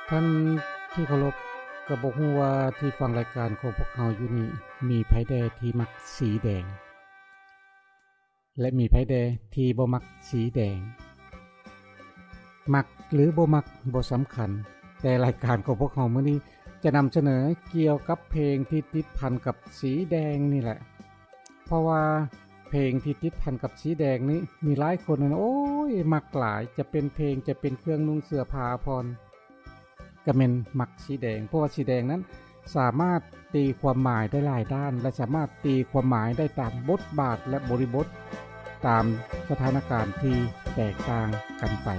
ท่านที่เคารพก็บ่ฮู้ว่าที่ฟังรายการของพวกเฮาอยู่นี่มีไผใดที่มักสีแดงและมีไผใดที่บ่มักสีแดงมักหรือบ่มักบ่สำคัญแต่รายการของพวกเฮามื้อนี้จะนำเสนอเกี่ยวกับเพลงที่ติดพันกับสีแดงนี่แหละเพราะว่าเพลงที่ติดพันกับสีแดงนี้มีหลายคนนะโอ้ยมักหลายจะเป็นเพลงจะเป็นเครื่องนุ่งเสื้อผ้าพรก็แม่นมักสีแดงเพราะว่าสีแดงนั้นสามารถตีความหมายได้หลายด้านและสามารถตีความหมายได้ตามบทบาทและบริบทตามสถานการณ์ที่แตกต่างกันไป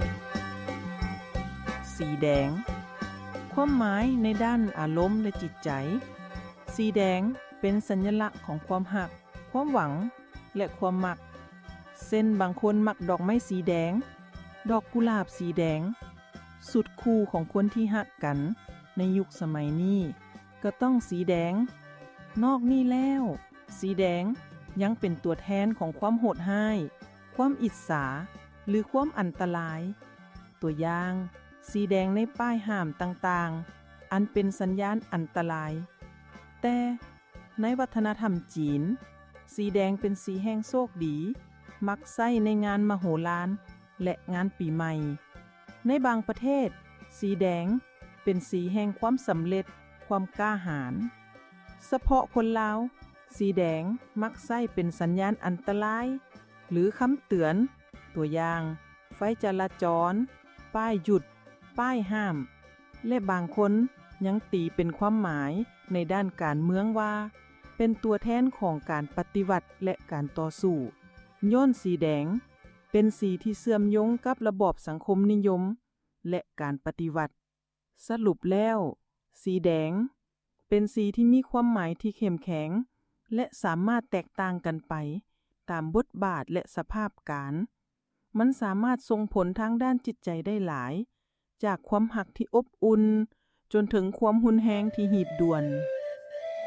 สีแดงความหมายในด้านอารมณ์และจิตใจสีแดงเป็นสัญลักษณ์ของความหักความหวังและความมักเส้นบางคนมักดอกไม้สีแดงดอกกุหลาบสีแดงสุดคู่ของคนที่หักกันในยุคสมัยนี้ก็ต้องสีแดงนอกนี้แล้วสีแดงยังเป็นตัวแทนของความโหดร้ายความอิจฉาหรือความอันตรายตัวอย่างสีแดงในป้ายห้ามต่างๆอันเป็นสัญญาณอันตรายแต่ในวัฒนธรรมจีนสีแดงเป็นสีแห่งโชคดีมักใช้ในงานมโหฬารและงานปีใหม่ในบางประเทศสีแดงเป็นสีแห่งความสำเร็จความกล้าหาญเฉพาะคนลาวสีแดงมักใช้เป็นสัญญาณอันตรายหรือคำเตือนตัวอย่างไฟจราจรป้ายหยุดป้ายห้ามและบางคนยังตีเป็นความหมายในด้านการเมืองว่าเป็นตัวแทนของการปฏิวัติและการต่อสู้ย้อนสีแดงเป็นสีที่เสื่อมโยงกับระบอบสังคมนิยมและการปฏิวัติสรุปแล้วสีแดงเป็นสีที่มีความหมายที่เข้มแข็งและสามารถแตกต่างกันไปตามบทบาทและสภาพการมันสามารถส่งผลทางด้านจิตใจได้หลายจากความหักที่อบอุ่นจนถึงความหุนแรงที่หีบด่วน